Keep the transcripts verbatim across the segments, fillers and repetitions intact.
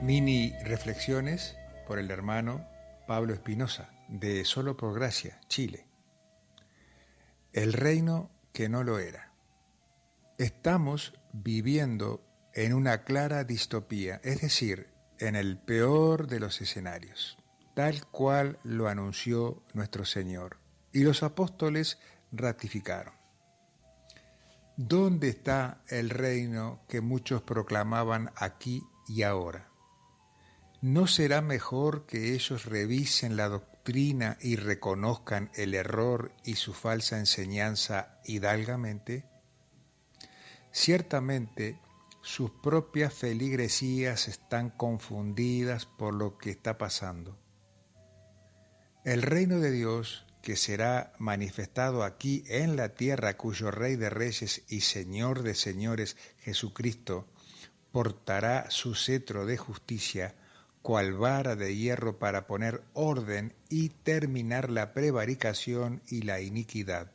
Mini reflexiones por el hermano Pablo Espinosa, de Solo por Gracia, Chile. El reino que no lo era. Estamos viviendo en una clara distopía, es decir, en el peor de los escenarios, tal cual lo anunció nuestro Señor, y los apóstoles ratificaron. ¿Dónde está el reino que muchos proclamaban aquí y ahora? ¿No será mejor que ellos revisen la doctrina y reconozcan el error y su falsa enseñanza hidalgamente? Ciertamente, sus propias feligresías están confundidas por lo que está pasando. El reino de Dios, que será manifestado aquí en la tierra, cuyo Rey de Reyes y Señor de Señores, Jesucristo, portará su cetro de justicia, cual vara de hierro para poner orden y terminar la prevaricación y la iniquidad.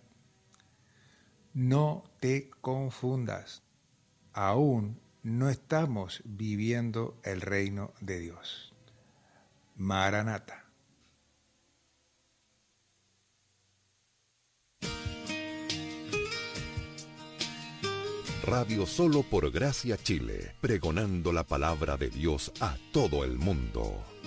No te confundas, aún no estamos viviendo el reino de Dios. Maranata. Radio Solo por Gracia Chile, pregonando la palabra de Dios a todo el mundo.